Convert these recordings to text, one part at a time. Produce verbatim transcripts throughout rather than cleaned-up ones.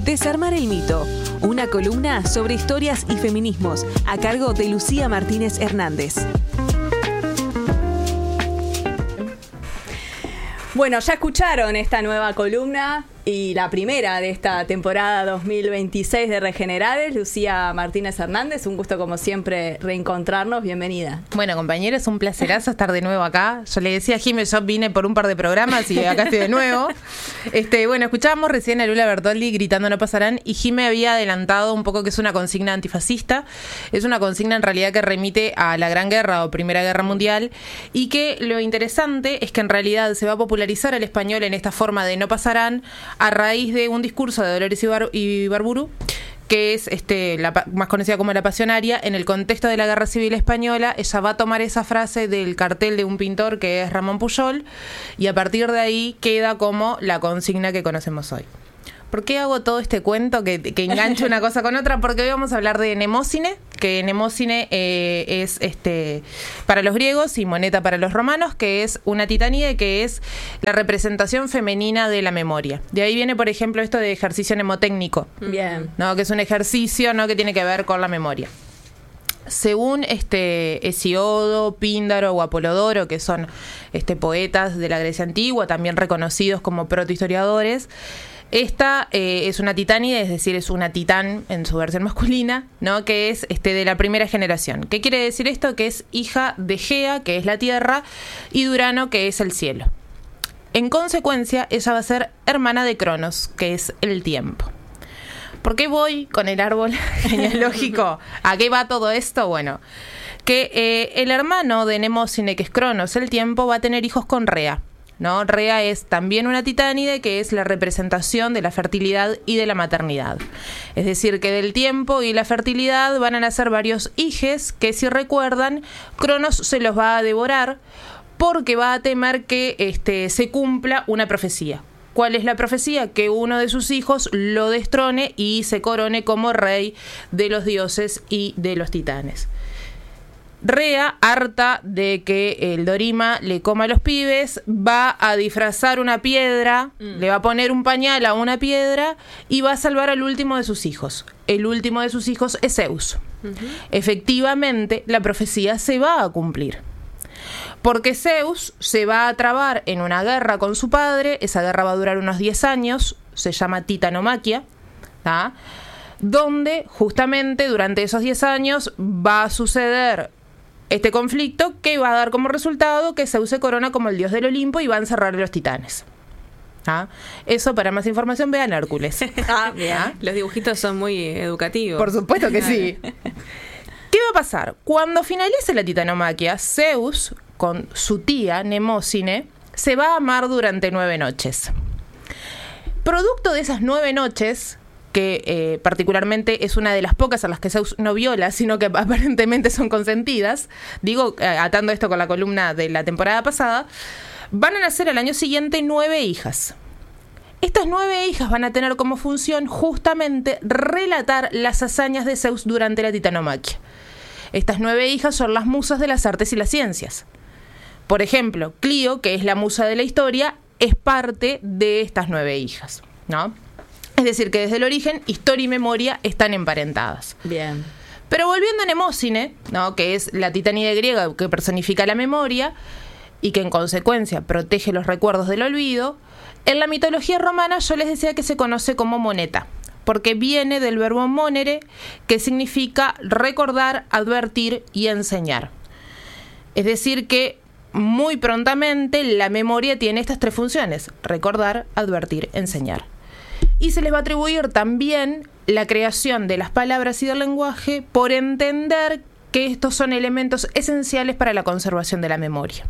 Desarmar el mito, una columna sobre historias y feminismos, a cargo de Lucía Martínez Hernández. Bueno, ya escucharon esta nueva columna y la primera de esta temporada dos mil veintiséis de Regenerades, Lucía Martínez Hernández. Un gusto, como siempre, reencontrarnos. Bienvenida. Bueno, compañeros, un placerazo estar de nuevo acá. Yo le decía a Jimé, yo vine por un par de programas y acá estoy de nuevo. Este, bueno, escuchábamos recién a Lula Bertoldi gritando "no pasarán", y Jimé había adelantado un poco que es una consigna antifascista. Es una consigna en realidad que remite a la Gran Guerra o Primera Guerra Mundial, y que lo interesante es que en realidad se va a popularizar el español en esta forma de "no pasarán" a raíz de un discurso de Dolores Ibar- Ibarburu, que es este, la más conocida como La Pasionaria. En el contexto de la Guerra Civil Española, ella va a tomar esa frase del cartel de un pintor que es Ramón Pujol, y a partir de ahí queda como la consigna que conocemos hoy. ¿Por qué hago todo este cuento que, que engancha una cosa con otra? Porque hoy vamos a hablar de Mnemósine, que Mnemósine eh, es este para los griegos y Moneta para los romanos, que es una titanide, que es la representación femenina de la memoria. De ahí viene, por ejemplo, esto de ejercicio mnemotécnico. Bien. ¿No? Que es un ejercicio, ¿no?, que tiene que ver con la memoria. Según este Hesíodo, Píndaro o Apolodoro, que son este, poetas de la Grecia antigua, también reconocidos como protohistoriadores, esta eh, es una titánide, es decir, es una titán en su versión masculina, ¿no?, que es este, de la primera generación. ¿Qué quiere decir esto? Que es hija de Gea, que es la tierra, y de Urano, que es el cielo. En consecuencia, ella va a ser hermana de Cronos, que es el tiempo. ¿Por qué voy con el árbol genealógico? ¿A qué va todo esto? Bueno, que eh, el hermano de Mnemósine, que es Cronos, el tiempo, va a tener hijos con Rea, ¿no? Rea es también una titánide, que es la representación de la fertilidad y de la maternidad. Es decir, que del tiempo y la fertilidad van a nacer varios hijes que, si recuerdan, Cronos se los va a devorar porque va a temer que este, se cumpla una profecía. ¿Cuál es la profecía? Que uno de sus hijos lo destrone y se corone como rey de los dioses y de los titanes. Rea, harta de que el Dorima le coma a los pibes, va a disfrazar una piedra, mm. le va a poner un pañal a una piedra y va a salvar al último de sus hijos. El último de sus hijos es Zeus. Uh-huh. Efectivamente, la profecía se va a cumplir. Porque Zeus se va a trabar en una guerra con su padre. Esa guerra va a durar unos diez años, se llama Titanomaquia, ¿tá?, donde justamente durante esos diez años va a suceder este conflicto que va a dar como resultado que Zeus se corona como el dios del Olimpo y va a encerrar a los titanes. ¿Ah? Eso, para más información, vean Hércules. Ah, bien. ¿Ah? Los dibujitos son muy educativos. Por supuesto que sí. ¿Qué va a pasar? Cuando finalice la titanomaquia, Zeus, con su tía Mnemósine, se va a amar durante nueve noches. Producto de esas nueve noches, que eh, particularmente es una de las pocas a las que Zeus no viola, sino que aparentemente son consentidas, digo, eh, atando esto con la columna de la temporada pasada, van a nacer al año siguiente nueve hijas. Estas nueve hijas van a tener como función justamente relatar las hazañas de Zeus durante la titanomaquia. Estas nueve hijas son las musas de las artes y las ciencias. Por ejemplo, Clio, que es la musa de la historia, es parte de estas nueve hijas, ¿no? Es decir, que desde el origen, historia y memoria están emparentadas. Bien. Pero volviendo a Mnemósine, ¿no?, que es la titánide griega que personifica la memoria y que en consecuencia protege los recuerdos del olvido, en la mitología romana yo les decía que se conoce como moneta, porque viene del verbo monere, que significa recordar, advertir y enseñar. Es decir, que muy prontamente la memoria tiene estas tres funciones: recordar, advertir, enseñar. Y se les va a atribuir también la creación de las palabras y del lenguaje, por entender que estos son elementos esenciales para la conservación de la memoria.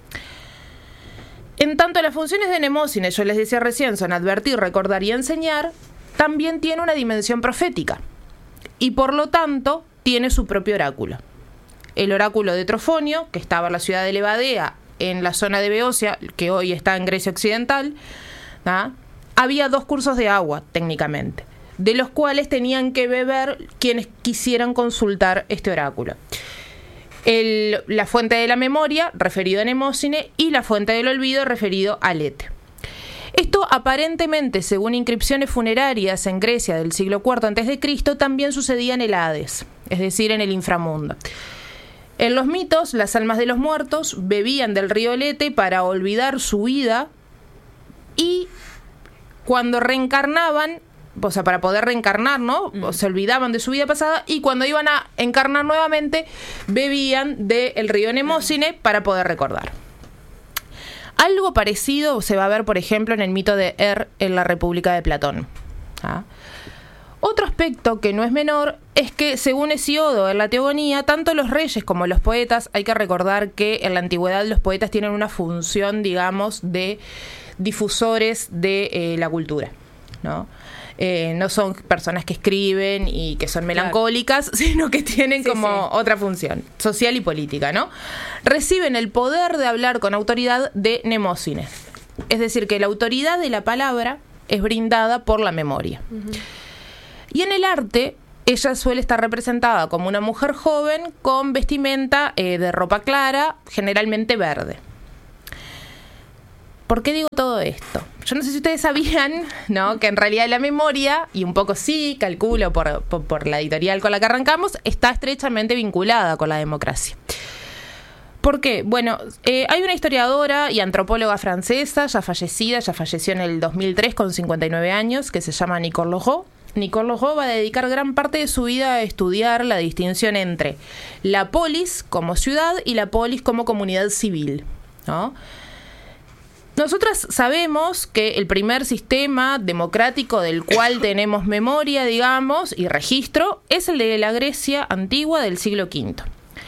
En tanto, las funciones de Mnemósine, yo les decía recién, son advertir, recordar y enseñar, también tiene una dimensión profética y por lo tanto tiene su propio oráculo. El oráculo de Trofonio, que estaba en la ciudad de Levadea, en la zona de Beocia, que hoy está en Grecia Occidental, ¿ah?, había dos cursos de agua, técnicamente, de los cuales tenían que beber quienes quisieran consultar este oráculo. El, la fuente de la memoria, referido a Mnemósine, y la fuente del olvido, referido a Lete. Esto aparentemente, según inscripciones funerarias en Grecia del siglo cuarto antes de Cristo, también sucedía en el Hades, es decir, en el inframundo. En los mitos, las almas de los muertos bebían del río Lete para olvidar su vida y cuando reencarnaban, o sea, para poder reencarnar, ¿no? Mm. Se olvidaban de su vida pasada y cuando iban a encarnar nuevamente, bebían del río Nemósine para poder recordar. Algo parecido se va a ver, por ejemplo, en el mito de Er en la República de Platón. ¿Ah? Otro aspecto que no es menor es que, según Hesiodo en la Teogonía, tanto los reyes como los poetas, hay que recordar que en la antigüedad los poetas tienen una función, digamos, de difusores de eh, la cultura, ¿no? Eh, no son personas que escriben y que son melancólicas, claro, sino que tienen sí, como sí. otra función social y política, ¿no? Reciben el poder de hablar con autoridad de Nemósine. Es decir, que la autoridad de la palabra es brindada por la memoria. Uh-huh. Y en el arte, ella suele estar representada como una mujer joven con vestimenta eh, de ropa clara, generalmente verde. ¿Por qué digo todo esto? Yo no sé si ustedes sabían, ¿no?, que en realidad la memoria, y un poco sí, calculo por, por, por la editorial con la que arrancamos, está estrechamente vinculada con la democracia. ¿Por qué? Bueno, eh, hay una historiadora y antropóloga francesa, ya fallecida, ya falleció en el dos mil tres con cincuenta y nueve años, que se llama Nicole Leroux. Nicole Leroux va a dedicar gran parte de su vida a estudiar la distinción entre la polis como ciudad y la polis como comunidad civil, ¿no? Nosotras sabemos que el primer sistema democrático del cual tenemos memoria, digamos, y registro, es el de la Grecia antigua del siglo quinto.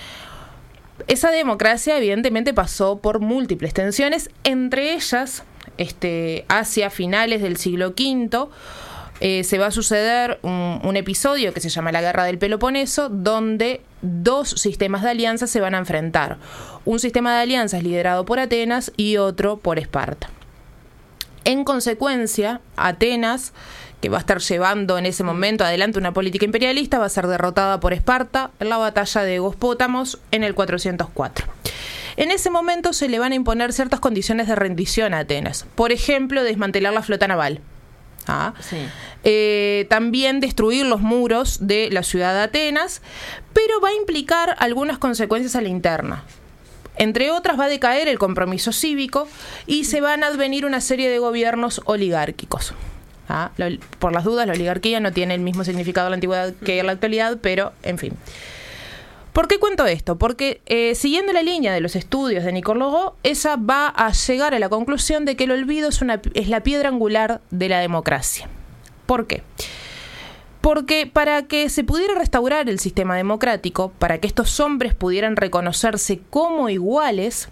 Esa democracia evidentemente pasó por múltiples tensiones, entre ellas, este, hacia finales del siglo quinto, eh, se va a suceder un, un episodio que se llama la Guerra del Peloponeso, donde dos sistemas de alianzas se van a enfrentar. Un sistema de alianzas liderado por Atenas y otro por Esparta. En consecuencia, Atenas, que va a estar llevando en ese momento adelante una política imperialista, va a ser derrotada por Esparta en la batalla de Egóspotamos en el cuatrocientos cuatro. En ese momento se le van a imponer ciertas condiciones de rendición a Atenas. Por ejemplo, desmantelar la flota naval. ¿Ah? Sí. Eh, también destruir los muros de la ciudad de Atenas, pero va a implicar algunas consecuencias a la interna. Entre otras, va a decaer el compromiso cívico y se van a advenir una serie de gobiernos oligárquicos. ¿Ah? Por las dudas, la oligarquía no tiene el mismo significado en la antigüedad que en la actualidad, pero en fin. ¿Por qué cuento esto? Porque eh, siguiendo la línea de los estudios de Nicole Leroux, ella va a llegar a la conclusión de que el olvido es, una, es la piedra angular de la democracia. ¿Por qué? Porque para que se pudiera restaurar el sistema democrático, para que estos hombres pudieran reconocerse como iguales,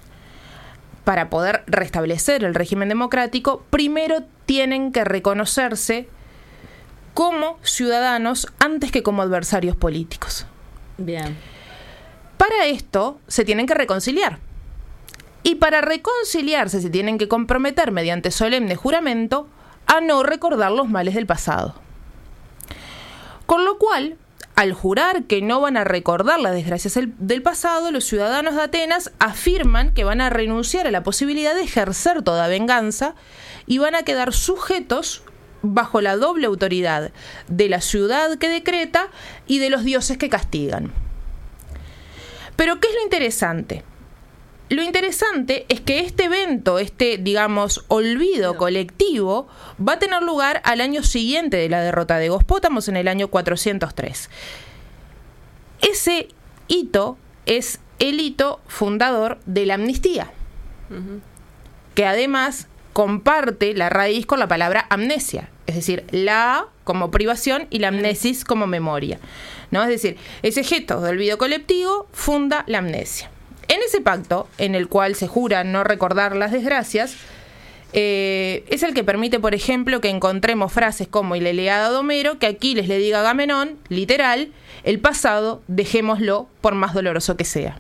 para poder restablecer el régimen democrático, primero tienen que reconocerse como ciudadanos antes que como adversarios políticos. Bien. Para esto se tienen que reconciliar. Y para reconciliarse se tienen que comprometer mediante solemne juramento a no recordar los males del pasado. Con lo cual, al jurar que no van a recordar las desgracias del pasado, los ciudadanos de Atenas afirman que van a renunciar a la posibilidad de ejercer toda venganza y van a quedar sujetos bajo la doble autoridad de la ciudad que decreta y de los dioses que castigan. Pero ¿qué es lo interesante? Lo interesante es que este evento, este, digamos, olvido colectivo, va a tener lugar al año siguiente de la derrota de Egóspotamos, en el año cuatrocientos tres. Ese hito es el hito fundador de la amnistía, uh-huh. que además comparte la raíz con la palabra amnesia, es decir, la A como privación y la amnesis como memoria, ¿no? Es decir, ese gesto de olvido colectivo funda la amnesia. En ese pacto, en el cual se jura no recordar las desgracias, eh, es el que permite, por ejemplo, que encontremos frases como en la Ilíada de Homero, que Aquiles le diga a Agamenón, literal, el pasado dejémoslo por más doloroso que sea.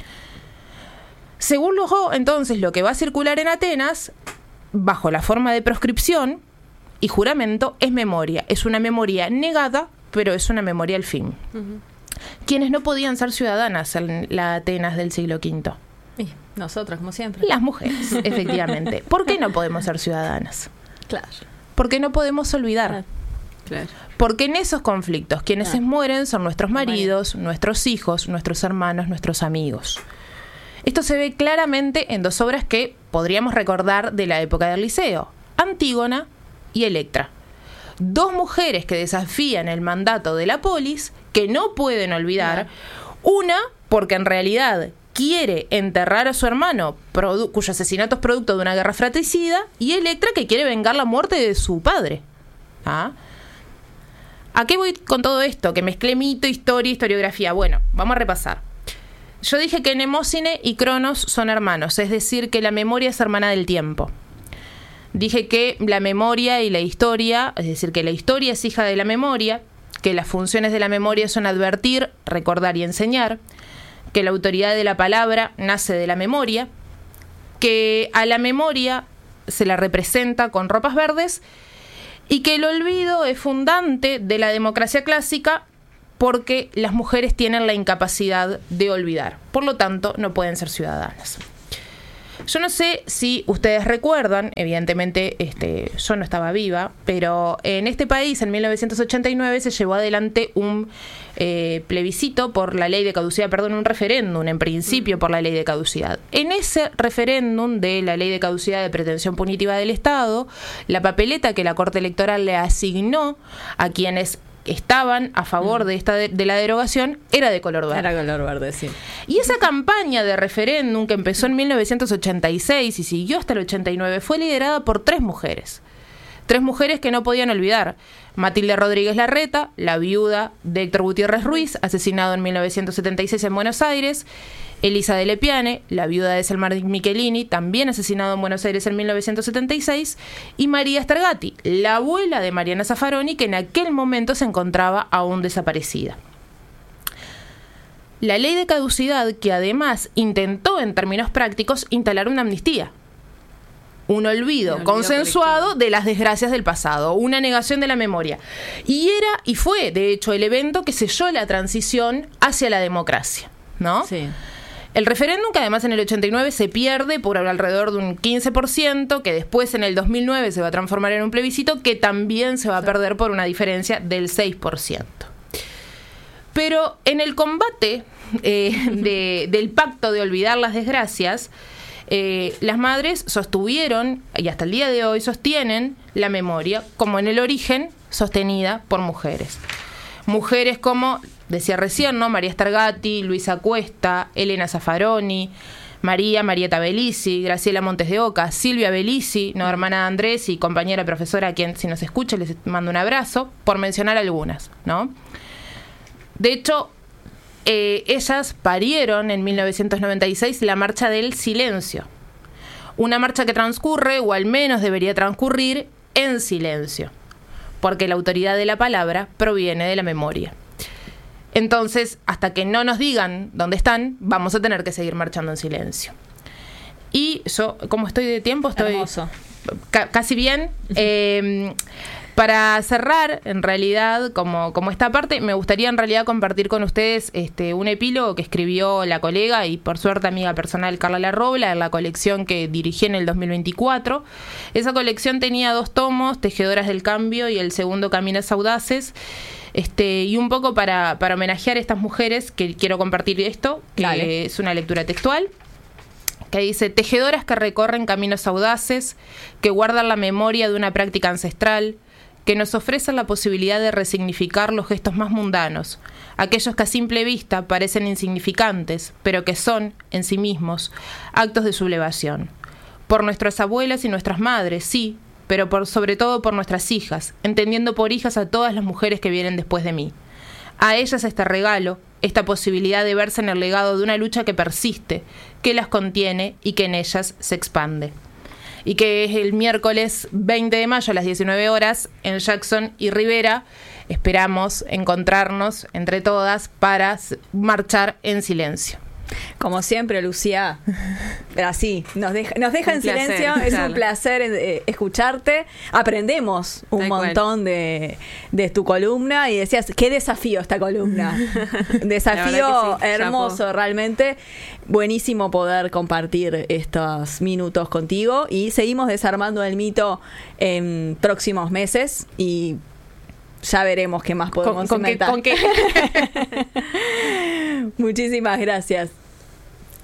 Según Leroux, entonces, lo que va a circular en Atenas, bajo la forma de proscripción y juramento, es memoria. Es una memoria negada, pero es una memoria al fin. Uh-huh. Quienes no podían ser ciudadanas en la Atenas del siglo quinto. Y nosotras, como siempre. Las mujeres, efectivamente. ¿Por qué no podemos ser ciudadanas? Claro. Porque no podemos olvidar. Claro. Claro. Porque en esos conflictos quienes Claro. se mueren son nuestros maridos, nuestros hijos, nuestros hermanos, nuestros amigos. Esto se ve claramente en dos obras que podríamos recordar de la época del Liceo: Antígona y Electra. Dos mujeres que desafían el mandato de la polis, que no pueden olvidar. Claro. Una, porque en realidad quiere enterrar a su hermano, produ- cuyo asesinato es producto de una guerra fratricida, y Electra, que quiere vengar la muerte de su padre. ¿Ah? ¿A qué voy con todo esto? Que mezclé mito, historia, historiografía. Bueno, vamos a repasar. Yo dije que Mnemósine y Cronos son hermanos, es decir, que la memoria es hermana del tiempo. Dije que la memoria y la historia, es decir, que la historia es hija de la memoria, que las funciones de la memoria son advertir, recordar y enseñar, que la autoridad de la palabra nace de la memoria, que a la memoria se la representa con ropas verdes y que el olvido es fundante de la democracia clásica porque las mujeres tienen la incapacidad de olvidar. Por lo tanto, no pueden ser ciudadanas. Yo no sé si ustedes recuerdan, evidentemente este, yo no estaba viva, pero en este país en mil novecientos ochenta y nueve se llevó adelante un eh, plebiscito por la ley de caducidad, perdón, un referéndum en principio por la ley de caducidad. En ese referéndum de la ley de caducidad de pretensión punitiva del Estado, la papeleta que la Corte Electoral le asignó a quienes estaban a favor de esta de, de la derogación era de color verde. Era color verde, sí. Y esa campaña de referéndum que empezó en mil novecientos ochenta y seis y siguió hasta el ochenta y nueve fue liderada por tres mujeres. Tres mujeres que no podían olvidar. Matilde Rodríguez Larreta, la viuda de Héctor Gutiérrez Ruiz, asesinado en mil novecientos setenta y seis en Buenos Aires. Elisa de Lepiane, la viuda de Selmar Michelini, también asesinado en Buenos Aires en mil novecientos setenta y seis, y María Stargatti, la abuela de Mariana Zaffaroni, que en aquel momento se encontraba aún desaparecida. La ley de caducidad, que además intentó en términos prácticos instalar una amnistía, un olvido, olvido consensuado colectivo de las desgracias del pasado, una negación de la memoria. Y era y fue, de hecho, el evento que selló la transición hacia la democracia, ¿no? Sí. El referéndum, que además en el ochenta y nueve se pierde por alrededor de un quince por ciento, que después en el dos mil nueve se va a transformar en un plebiscito, que también se va a perder por una diferencia del seis por ciento. Pero en el combate eh, de, del pacto de olvidar las desgracias, eh, las madres sostuvieron, y hasta el día de hoy sostienen, la memoria, como en el origen, sostenida por mujeres. Mujeres como, decía recién, ¿no? María Stargatti, Luisa Cuesta, Elena Zaffaroni, María Marieta Bellisi, Graciela Montes de Oca, Silvia Bellisi, no, hermana de Andrés y compañera profesora, a quien, si nos escucha, les mando un abrazo, por mencionar algunas, ¿no? De hecho, eh, ellas parieron en mil novecientos noventa y seis la Marcha del Silencio. Una marcha que transcurre, o al menos debería transcurrir, en silencio, porque la autoridad de la palabra proviene de la memoria. Entonces, hasta que no nos digan dónde están, vamos a tener que seguir marchando en silencio. Y yo, como estoy de tiempo, estoy Hermoso. ca- casi bien. Eh, para cerrar, en realidad, como, como esta parte, me gustaría en realidad compartir con ustedes este, un epílogo que escribió la colega y por suerte amiga personal Carla Larrobla en la colección que dirigí en el dos mil veinticuatro. Esa colección tenía dos tomos, Tejedoras del Cambio y el segundo, Caminos Audaces. Este, y un poco para, para homenajear a estas mujeres, que quiero compartir esto, que Dale. es una lectura textual, que dice: tejedoras que recorren caminos audaces, que guardan la memoria de una práctica ancestral, que nos ofrecen la posibilidad de resignificar los gestos más mundanos, aquellos que a simple vista parecen insignificantes, pero que son, en sí mismos, actos de sublevación. Por nuestras abuelas y nuestras madres, sí, pero por, sobre todo por nuestras hijas, entendiendo por hijas a todas las mujeres que vienen después de mí. A ellas este regalo, esta posibilidad de verse en el legado de una lucha que persiste, que las contiene y que en ellas se expande. Y que es el miércoles veinte de mayo a las diecinueve horas en Jackson y Rivera. Esperamos encontrarnos entre todas para marchar en silencio. Como siempre, Lucía, así, nos deja, nos deja en placer, silencio. Es claro. un placer eh, escucharte. Aprendemos un Tal montón de, de tu columna y decías, qué desafío esta columna. Desafío La verdad que sí, hermoso, chapo. realmente. Buenísimo poder compartir estos minutos contigo y seguimos desarmando el mito en próximos meses y ya veremos qué más podemos Con, con que, inventar. con que Muchísimas gracias.